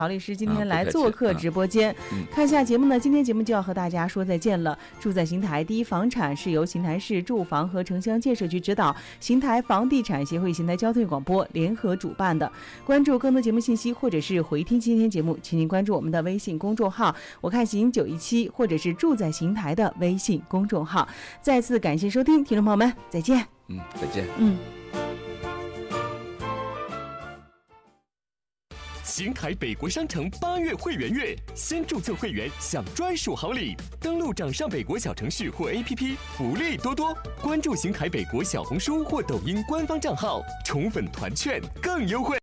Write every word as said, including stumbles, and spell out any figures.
曹律师今天来做客直播间、啊嗯、看一下节目呢，今天节目就要和大家说再见了。住在邢台第一房产是由邢台市住房和城乡建设局指导，邢台房地产协会、邢台交通广播联合主办的。关注更多节目信息或者是回听今天节目，请您关注我们的微信公众号我看行九一七，或者是住在邢台的微信公众号。再次感谢收听，听众朋友们再见。 嗯，再见。 嗯。 邢台北国商城八月会员月，先注册会员享专属好礼。登录掌上北国小程序或 A P P， 福利多多。关注邢台北国小红书或抖音官方账号，宠粉团券更优惠。